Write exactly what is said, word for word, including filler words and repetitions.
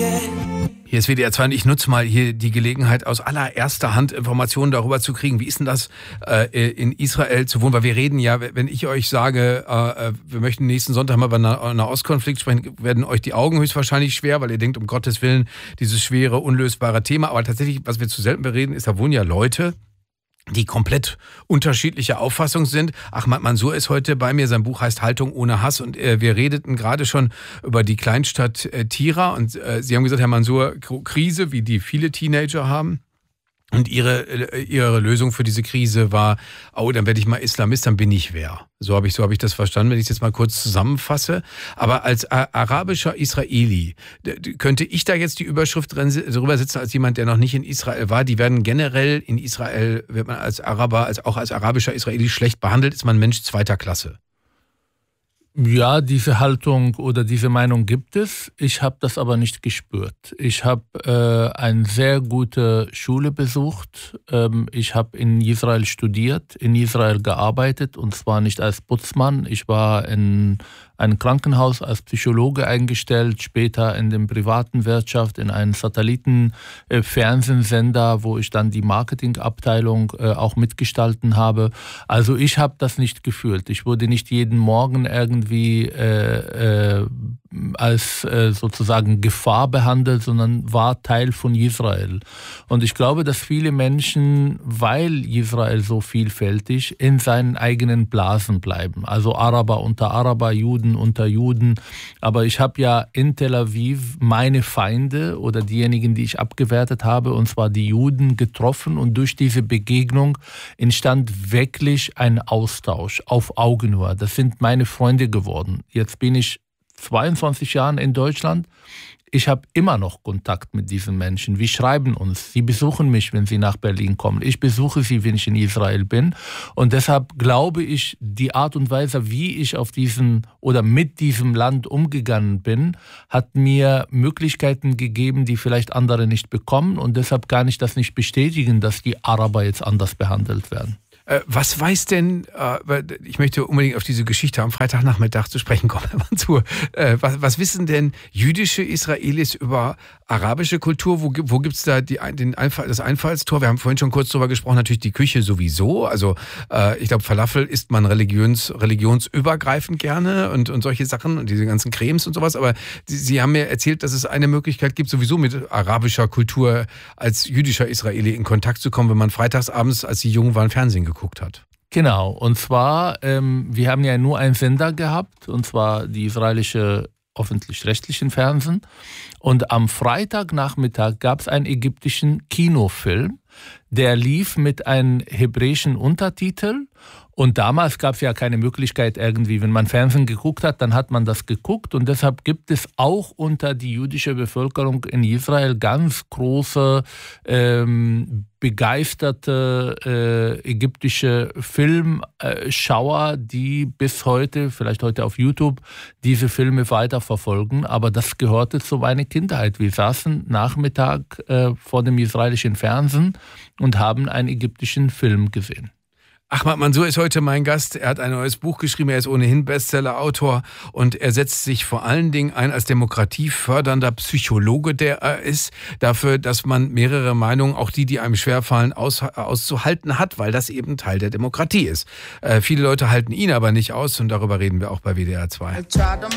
Hier ist W D R zwei und ich nutze mal hier die Gelegenheit, aus allererster Hand Informationen darüber zu kriegen, wie ist denn das äh, in Israel zu wohnen, weil wir reden ja, wenn ich euch sage, äh, wir möchten nächsten Sonntag mal über einen Nahostkonflikt sprechen, werden euch die Augen höchstwahrscheinlich schwer, weil ihr denkt, um Gottes Willen, dieses schwere, unlösbare Thema, aber tatsächlich, was wir zu selten bereden, ist, da wohnen ja Leute, die komplett unterschiedliche Auffassung sind. Ahmad Mansour ist heute bei mir, sein Buch heißt Haltung ohne Hass und äh, wir redeten gerade schon über die Kleinstadt äh, Tira und äh, Sie haben gesagt, Herr Mansour, Krise, wie die viele Teenager haben. Und ihre, ihre Lösung für diese Krise war, oh, dann werde ich mal Islamist, dann bin ich wer. So habe ich, so habe ich das verstanden, wenn ich es jetzt mal kurz zusammenfasse. Aber als arabischer Israeli, könnte ich da jetzt die Überschrift drüber setzen, als jemand, der noch nicht in Israel war, die werden generell in Israel, wird man als Araber, als auch als arabischer Israeli schlecht behandelt, ist man Mensch zweiter Klasse. Ja, diese Haltung oder diese Meinung gibt es. Ich habe das aber nicht gespürt. Ich habe äh, eine sehr gute Schule besucht. Ähm, ich habe in Israel studiert, in Israel gearbeitet und zwar nicht als Putzmann. Ich war in einem Krankenhaus als Psychologe eingestellt, später in der privaten Wirtschaft, in einem Satellitenfernsehsender, wo ich dann die Marketingabteilung äh, auch mitgestalten habe. Also ich habe das nicht gefühlt. Ich wurde nicht jeden Morgen irgendwie äh, äh, als äh, sozusagen Gefahr behandelt, sondern war Teil von Israel. Und ich glaube, dass viele Menschen, weil Israel so vielfältig, in seinen eigenen Blasen bleiben. Also Araber unter Araber, Juden unter Juden. Aber ich habe ja in Tel Aviv meine Feinde oder diejenigen, die ich abgewertet habe, und zwar die Juden, getroffen. Und durch diese Begegnung entstand wirklich ein Austausch auf Augenhöhe. Das sind meine Freunde geworden. Jetzt bin ich zweiundzwanzig Jahren in Deutschland. Ich habe immer noch Kontakt mit diesen Menschen. Wir schreiben uns. Sie besuchen mich, wenn sie nach Berlin kommen. Ich besuche sie, wenn ich in Israel bin. Und deshalb glaube ich, die Art und Weise, wie ich auf diesen oder mit diesem Land umgegangen bin, hat mir Möglichkeiten gegeben, die vielleicht andere nicht bekommen. Und deshalb kann ich das nicht bestätigen, dass die Araber jetzt anders behandelt werden. Was weiß denn, ich möchte unbedingt auf diese Geschichte am Freitagnachmittag zu sprechen kommen, was, was wissen denn jüdische Israelis über arabische Kultur? Wo, wo gibt es da die, den Einfall, das Einfallstor? Wir haben vorhin schon kurz darüber gesprochen, natürlich die Küche sowieso. Also ich glaube, Falafel isst man religions, religionsübergreifend gerne und, und solche Sachen und diese ganzen Cremes und sowas. Aber Sie, Sie haben mir erzählt, dass es eine Möglichkeit gibt, sowieso mit arabischer Kultur als jüdischer Israeli in Kontakt zu kommen, wenn man freitagsabends, als Sie jung waren, Fernsehen geguckt hat. Genau, und zwar, ähm, wir haben ja nur einen Sender gehabt, und zwar die israelische öffentlich-rechtlichen Fernsehen. Und am Freitagnachmittag gab es einen ägyptischen Kinofilm, der lief mit einem hebräischen Untertitel. Und damals gab es ja keine Möglichkeit irgendwie, wenn man Fernsehen geguckt hat, dann hat man das geguckt. Und deshalb gibt es auch unter die jüdische Bevölkerung in Israel ganz große, ähm, begeisterte äh, ägyptische Filmschauer, die bis heute, vielleicht heute auf YouTube, diese Filme weiterverfolgen. Aber das gehörte zu meiner Kindheit. Wir saßen Nachmittag äh, vor dem israelischen Fernsehen und haben einen ägyptischen Film gesehen. Ahmad Mansour ist heute mein Gast. Er hat ein neues Buch geschrieben. Er ist ohnehin Bestseller-Autor und er setzt sich vor allen Dingen ein als demokratiefördernder Psychologe, der er ist, dafür, dass man mehrere Meinungen, auch die, die einem schwerfallen, aus, auszuhalten hat, weil das eben Teil der Demokratie ist. Äh, viele Leute halten ihn aber nicht aus und darüber reden wir auch bei W D R zwei.